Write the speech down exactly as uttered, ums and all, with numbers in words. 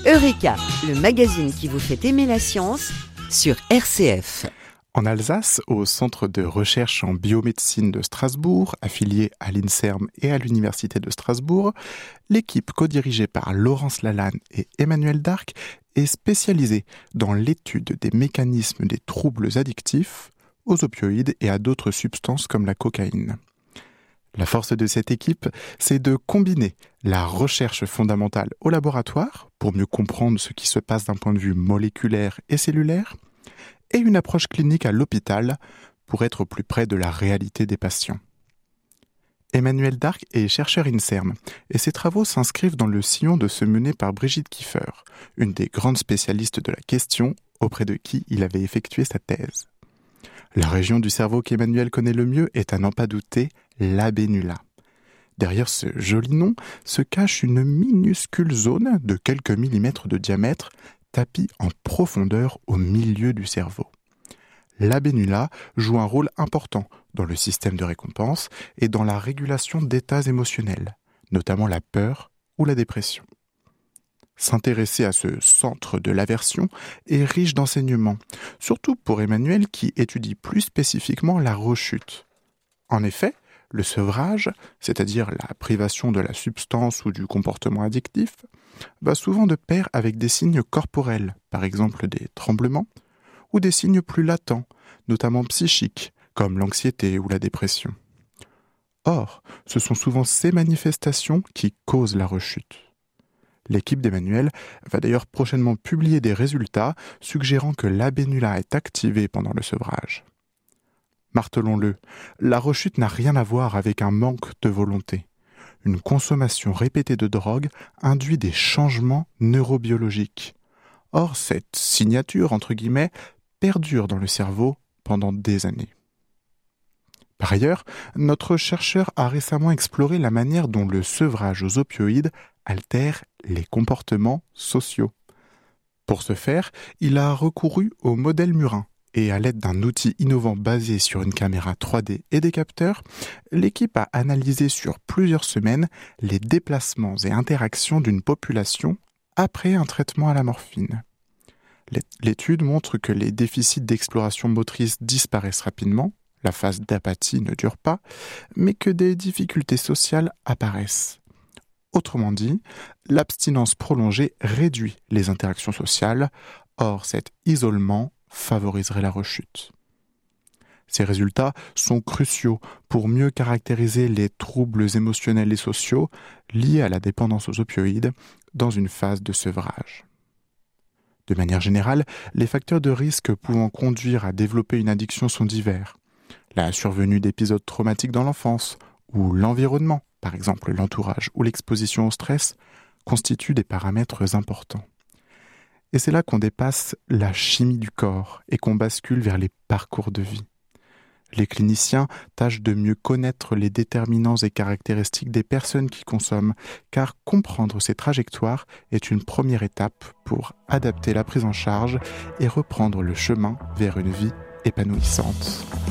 Eureka, le magazine qui vous fait aimer la science sur R C F. En Alsace, au Centre de recherche en biomédecine de Strasbourg, affilié à l'INSERM et à l'Université de Strasbourg, l'équipe co-dirigée par Laurence Lalanne et Emmanuel Darc est spécialisée dans l'étude des mécanismes des troubles addictifs aux opioïdes et à d'autres substances comme la cocaïne. La force de cette équipe, c'est de combiner la recherche fondamentale au laboratoire pour mieux comprendre ce qui se passe d'un point de vue moléculaire et cellulaire, et une approche clinique à l'hôpital pour être au plus près de la réalité des patients. Emmanuel Darc est chercheur INSERM et ses travaux s'inscrivent dans le sillon de ceux menés par Brigitte Kiefer, une des grandes spécialistes de la question auprès de qui il avait effectué sa thèse. La région du cerveau qu'Emmanuel connaît le mieux est à n'en pas douter l'abénula. Derrière ce joli nom se cache une minuscule zone de quelques millimètres de diamètre tapie en profondeur au milieu du cerveau. L'abénula joue un rôle important dans le système de récompense et dans la régulation d'états émotionnels, notamment la peur ou la dépression. S'intéresser à ce centre de l'aversion est riche d'enseignements, surtout pour Emmanuel qui étudie plus spécifiquement la rechute. En effet, le sevrage, c'est-à-dire la privation de la substance ou du comportement addictif, va souvent de pair avec des signes corporels, par exemple des tremblements, ou des signes plus latents, notamment psychiques, comme l'anxiété ou la dépression. Or, ce sont souvent ces manifestations qui causent la rechute. L'équipe d'Emmanuel va d'ailleurs prochainement publier des résultats suggérant que l'abénula est activée pendant le sevrage. Martelons-le, la rechute n'a rien à voir avec un manque de volonté. Une consommation répétée de drogue induit des changements neurobiologiques. Or, cette signature, entre guillemets, perdure dans le cerveau pendant des années. Par ailleurs, notre chercheur a récemment exploré la manière dont le sevrage aux opioïdes altère les comportements sociaux. Pour ce faire, il a recouru au modèle murin et à l'aide d'un outil innovant basé sur une caméra trois D et des capteurs, l'équipe a analysé sur plusieurs semaines les déplacements et interactions d'une population après un traitement à la morphine. L'étude montre que les déficits d'exploration motrice disparaissent rapidement, la phase d'apathie ne dure pas, mais que des difficultés sociales apparaissent. Autrement dit, l'abstinence prolongée réduit les interactions sociales, or cet isolement favoriserait la rechute. Ces résultats sont cruciaux pour mieux caractériser les troubles émotionnels et sociaux liés à la dépendance aux opioïdes dans une phase de sevrage. De manière générale, les facteurs de risque pouvant conduire à développer une addiction sont divers. La survenue d'épisodes traumatiques dans l'enfance ou l'environnement, par exemple l'entourage ou l'exposition au stress, constituent des paramètres importants. Et c'est là qu'on dépasse la chimie du corps et qu'on bascule vers les parcours de vie. Les cliniciens tâchent de mieux connaître les déterminants et caractéristiques des personnes qui consomment, car comprendre ces trajectoires est une première étape pour adapter la prise en charge et reprendre le chemin vers une vie épanouissante.